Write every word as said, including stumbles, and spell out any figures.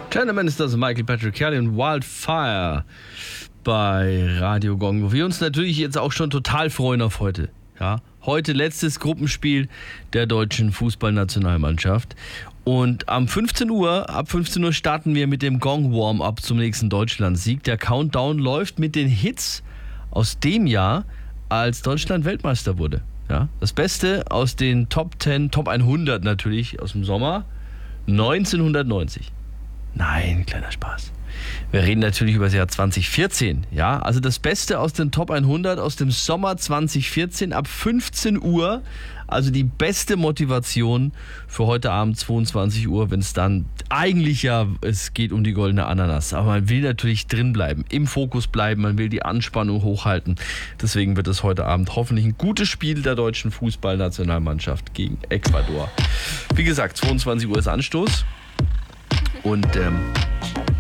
Gentlemen, ist das Michael Patrick Kelly und Wildfire bei Radio Gong, wo wir uns natürlich jetzt auch schon total freuen auf heute. Ja, heute letztes Gruppenspiel der deutschen Fußballnationalmannschaft. Und am fünfzehn Uhr, ab fünfzehn Uhr starten wir mit dem Gong-Warm-Up zum nächsten Deutschlandsieg. Der Countdown läuft mit den Hits aus dem Jahr, als Deutschland Weltmeister wurde. Ja, das Beste aus den Top zehn, Top hundert natürlich aus dem Sommer neunzehnhundertneunzig. Nein, kleiner Spaß. Wir reden natürlich über das Jahr zwanzig vierzehn. Ja, also das Beste aus den Top hundert aus dem Sommer zwanzig vierzehn ab fünfzehn Uhr. Also die beste Motivation für heute Abend zweiundzwanzig Uhr, wenn es dann eigentlich ja, es geht um die goldene Ananas. Aber man will natürlich drin bleiben, im Fokus bleiben, man will die Anspannung hochhalten. Deswegen wird es heute Abend hoffentlich ein gutes Spiel der deutschen Fußballnationalmannschaft gegen Ecuador. Wie gesagt, zweiundzwanzig Uhr ist Anstoß. Und ähm,